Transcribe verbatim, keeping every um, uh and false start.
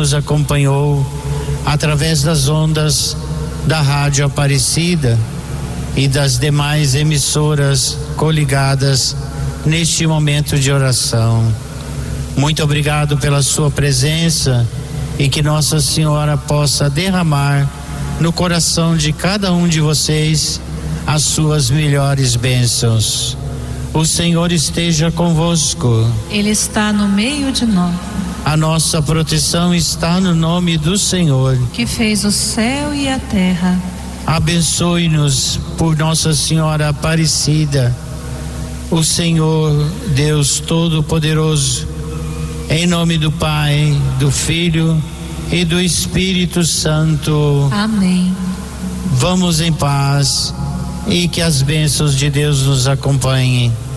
nos acompanhou através das ondas da Rádio Aparecida e das demais emissoras coligadas neste momento de oração. Muito obrigado pela sua presença e que Nossa Senhora possa derramar no coração de cada um de vocês as suas melhores bênçãos. O Senhor esteja convosco. Ele está no meio de nós. A nossa proteção está no nome do Senhor, que fez o céu e a terra. Abençoe-nos por Nossa Senhora Aparecida, o Senhor Deus Todo-Poderoso, em nome do Pai, do Filho e do Espírito Santo. Amém. Vamos em paz e que as bênçãos de Deus nos acompanhem.